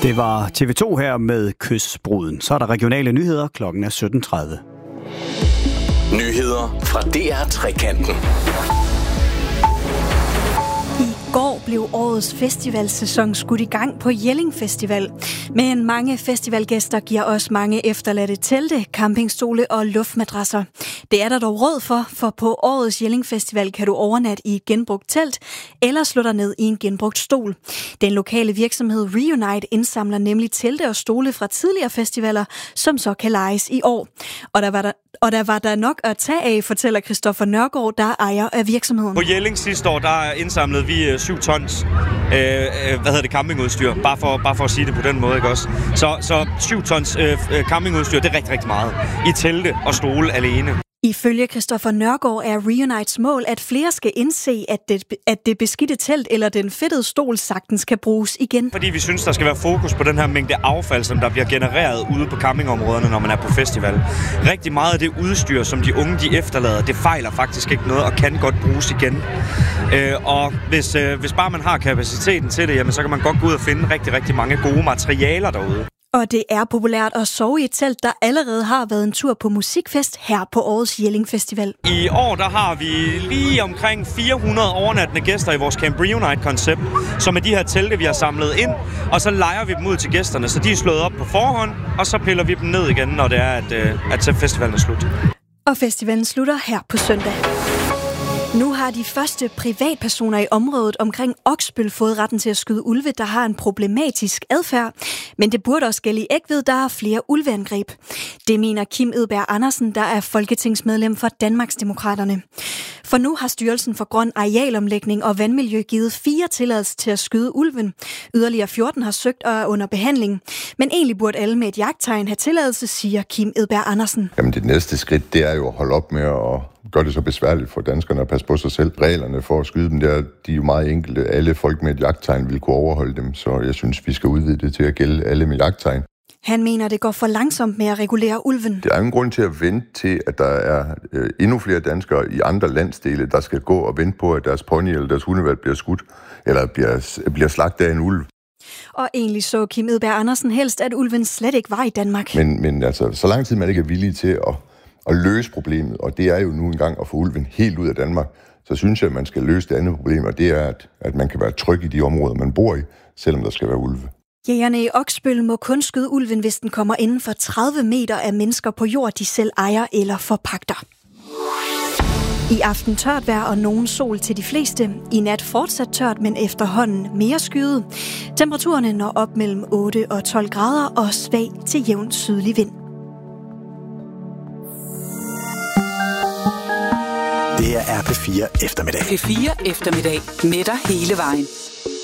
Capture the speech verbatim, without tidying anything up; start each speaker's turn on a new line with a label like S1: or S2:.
S1: Det var T V to her med Kysbruden. Så er der regionale nyheder. Klokken er sytten tredive.
S2: Nyheder fra D R Trekanten.
S3: I går blev årets festivalsæson skudt i gang på Jelling Festival. Men mange festivalgæster giver også mange efterladte telte, campingstole og luftmadrasser. Det er der dog råd for, for på årets Jelling Festival kan du overnatte i et genbrugt telt, eller slå dig ned i en genbrugt stol. Den lokale virksomhed Reunite indsamler nemlig telte og stole fra tidligere festivaler, som så kan lejes i år. Og der var der Og der var der nok at tage af, fortæller Christoffer Nørgaard, der er ejer af virksomheden.
S4: På Jelling sidste år, der indsamlede vi syv tons øh, hvad hedder det, campingudstyr. Bare for, bare for at sige det på den måde, ikke også? Så, så syv tons øh, campingudstyr, det er rigtig, rigtig meget. I telte og stole alene.
S3: Ifølge Christoffer Nørgaard er Reunites mål, at flere skal indse, at det, at det beskidte telt eller den fedtede stol sagtens kan bruges igen.
S4: Fordi vi synes, der skal være fokus på den her mængde affald, som der bliver genereret ude på campingområderne, når man er på festival. Rigtig meget af det udstyr, som de unge de efterlader, det fejler faktisk ikke noget og kan godt bruges igen. Øh, og hvis, øh, hvis bare man har kapaciteten til det, jamen, så kan man godt gå ud og finde rigtig, rigtig mange gode materialer derude.
S3: Og det er populært at sove i et telt, der allerede har været en tur på musikfest her på årets Jelling Festival.
S4: I år der har vi lige omkring fire hundrede overnattende gæster i vores Camp Reunite-koncept, som er de her telte, vi har samlet ind, og så lejer vi dem ud til gæsterne, så de er slået op på forhånd, og så piller vi dem ned igen, når det er, at, at festivalen er slut.
S3: Og festivalen slutter her på søndag. Nu har de første privatpersoner i området omkring Oksbøl fået retten til at skyde ulve, der har en problematisk adfærd. Men det burde også gælde i Egtved, der er flere ulveangreb. Det mener Kim Edberg Andersen, der er folketingsmedlem for Danmarksdemokraterne. For nu har Styrelsen for Grøn Arealomlægning og Vandmiljø givet fire tilladelser til at skyde ulven. Yderligere fjorten har søgt og er under behandling. Men egentlig burde alle med et jagttegn have tilladelse, siger Kim Edberg Andersen.
S5: Jamen det næste skridt, det er jo at holde op med at gøre det så besværligt for danskerne at passe på sig selv. Reglerne for at skyde dem der, de er jo meget enkelte. Alle folk med et jagttegn vil kunne overholde dem, så jeg synes, vi skal udvide det til at gælde alle med jagttegn.
S3: Han mener, det går for langsomt med at regulere ulven.
S5: Der er ingen grund til at vente til, at der er øh, endnu flere danskere i andre landsdele, der skal gå og vente på, at deres pony eller deres hundevalg bliver skudt, eller bliver, bliver slagtet af en ulv.
S3: Og egentlig så Kim Edberg Andersen helst, at ulven slet ikke var i Danmark.
S5: Men, men altså, så lang tid man ikke er villig til at, at løse problemet, og det er jo nu engang at få ulven helt ud af Danmark, så synes jeg, at man skal løse det andet problem, og det er, at, at man kan være tryg i de områder, man bor i, selvom der skal være ulve.
S3: Jægerne i Oksbøl må kun skyde ulven, hvis den kommer inden for tredive meter af mennesker på jord, de selv ejer eller forpagter. I aften tørt vejr og nogen sol til de fleste. I nat fortsat tørt, men efterhånden mere skyet. Temperaturerne når op mellem otte og tolv grader og svag til jævn sydlig vind.
S2: Det er R P fire eftermiddag.
S6: P fire eftermiddag med dig hele vejen.